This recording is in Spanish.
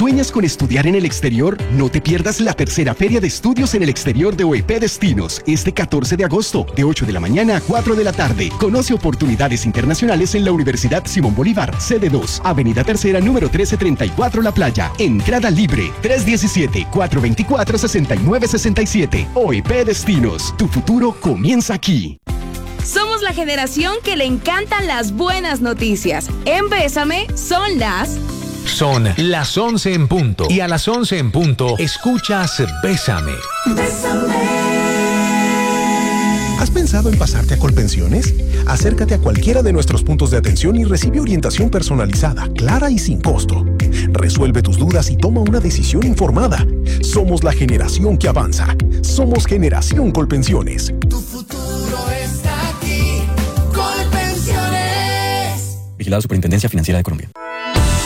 ¿Sueñas con estudiar en el exterior? No te pierdas la tercera Feria de Estudios en el Exterior de OEP Destinos, este 14 de agosto, de 8 de la mañana a 4 de la tarde. Conoce oportunidades internacionales en la Universidad Simón Bolívar, sede 2, Avenida Tercera, número 1334, La Playa. Entrada libre, 317-424-6967. OEP Destinos, tu futuro comienza aquí. Somos la generación que le encantan las buenas noticias. En Bésame son las 11 en punto. Y a las 11 en punto, escuchas Bésame. ¿Has pensado en pasarte a Colpensiones? Acércate a cualquiera de nuestros puntos de atención y recibe orientación personalizada, clara y sin costo. Resuelve tus dudas y toma una decisión informada. Somos la generación que avanza. Somos Generación Colpensiones. Tu futuro está aquí. Colpensiones. Vigilado Superintendencia Financiera de Colombia.